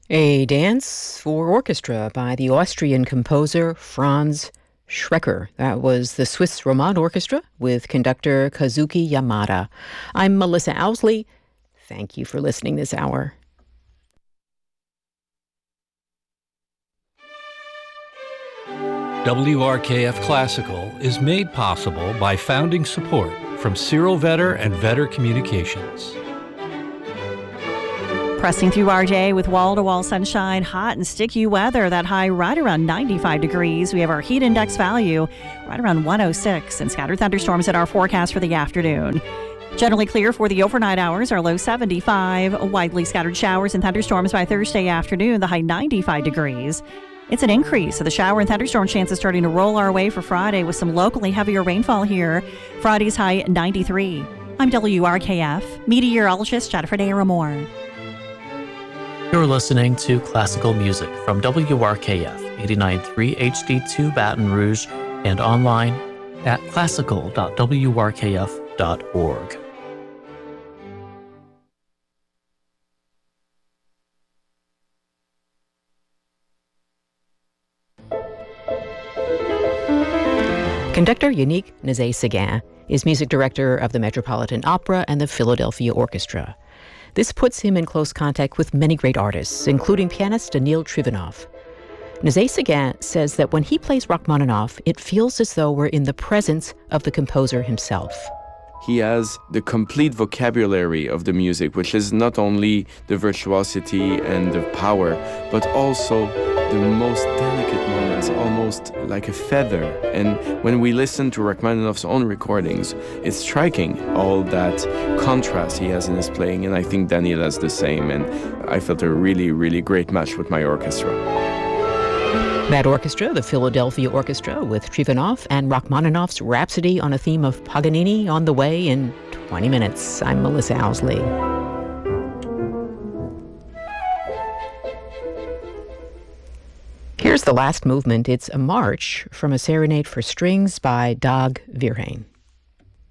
A Dance for Orchestra by the Austrian composer Franz Schrecker. That was the Swiss Romand Orchestra with conductor Kazuki Yamada. I'm Melissa Owsley. Thank you for listening this hour. WRKF Classical is made possible by founding support from Cyril Vetter and Vetter Communications. Pressing through our day with wall-to-wall sunshine, hot and sticky weather, that high right around 95 degrees. We have our heat index value right around 106 and scattered thunderstorms in our forecast for the afternoon. Generally clear for the overnight hours, our low 75. Widely scattered showers and thunderstorms by Thursday afternoon, the high 95 degrees. It's an increase, so the shower and thunderstorm chances starting to roll our way for Friday with some locally heavier rainfall here. Friday's high 93. I'm WRKF meteorologist Jennifer Daramore. You're listening to classical music from WRKF 89.3 HD2 Baton Rouge and online at classical.wrkf.org. Conductor Yannick Nézet-Séguin is music director of the Metropolitan Opera and the Philadelphia Orchestra. This puts him in close contact with many great artists, including pianist Danil Trifonov. Nézet-Séguin says that when he plays Rachmaninoff, it feels as though we're in the presence of the composer himself. He has the complete vocabulary of the music, which is not only the virtuosity and the power, but also the most delicate moments, almost like a feather. And when we listen to Rachmaninoff's own recordings, it's striking all that contrast he has in his playing, and I think Daniel has the same, and I felt a really, really great match with my orchestra. That orchestra, the Philadelphia Orchestra, with Trifonov and Rachmaninoff's Rhapsody on a theme of Paganini, on the way in 20 minutes. I'm Melissa Owsley. Here's the last movement. It's a march from a serenade for strings by Dag Verheyen.